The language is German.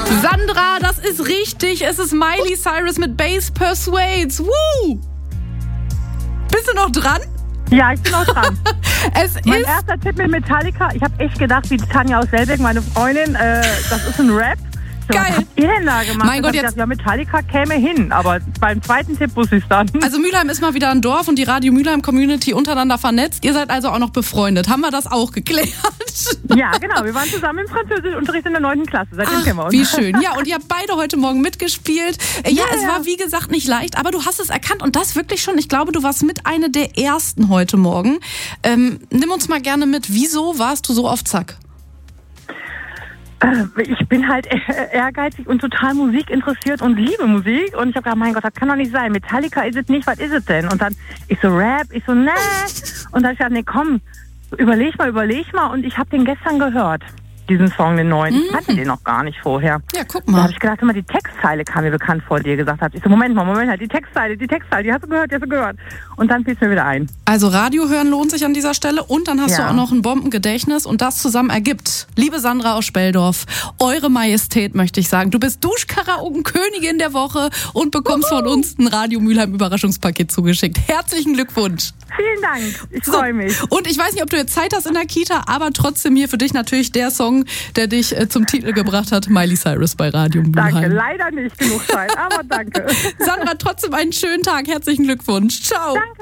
Sandra, das ist richtig. Es ist Miley Cyrus mit Bass Persuades. Woo! Bist du noch dran? Ja, ich bin noch dran. Mein ist erster Tipp mit Metallica. Ich habe echt gedacht, wie Tanja aus Selbeck, meine Freundin, das ist ein Rap. geil. Was habt ihr denn da gemacht? Mein Gott, ich dachte, ja, Metallica käme hin, aber beim zweiten Tipp wusste ich es dann. Also Mülheim ist mal wieder ein Dorf und die Radio Mülheim Community untereinander vernetzt. Ihr seid also auch noch befreundet. Haben wir das auch geklärt? Ja, genau. Wir waren zusammen im Französischunterricht in der 9. Klasse. Seitdem kennen wir uns. Wie schön. Ja, und ihr habt beide heute Morgen mitgespielt. Ja, es war wie gesagt nicht leicht, aber du hast es erkannt und das wirklich schon. Ich glaube, du warst mit einer der Ersten heute Morgen. Nimm uns mal gerne mit. Wieso warst du so auf Zack? Ich bin halt ehrgeizig und total musikinteressiert und liebe Musik. Und ich habe gedacht, mein Gott, das kann doch nicht sein. Metallica ist es nicht, was ist es denn? Und dann, ich so Rap, ich so, nee. Und dann habe ich gedacht, nee, komm, überleg mal. Und ich habe den gestern gehört, diesen Song, den neuen. Ich hatte den noch gar nicht vorher. Ja, guck Da mal. habe ich gedacht, immer die Textzeile kam mir bekannt vor, die ihr gesagt habt. Ich so, Moment mal, die Textzeile, die hast du gehört. Und dann fiel es mir wieder ein. Also Radio hören lohnt sich an dieser Stelle und dann hast du Ja. auch noch ein Bombengedächtnis und das zusammen ergibt. Liebe Sandra aus Speldorf, Eure Majestät möchte ich sagen. Du bist Duschkaraoken-Königin der Woche und bekommst von uns ein Radio Mülheim Überraschungspaket zugeschickt. Herzlichen Glückwunsch. Vielen Dank, ich freue mich. Und ich weiß nicht, ob du jetzt Zeit hast in der Kita, aber trotzdem hier für dich natürlich der Song, der dich zum Titel gebracht hat, Miley Cyrus bei Radio Mülheim. Danke, leider nicht genug Zeit, aber danke. Sandra, trotzdem einen schönen Tag. Herzlichen Glückwunsch. Ciao. Danke.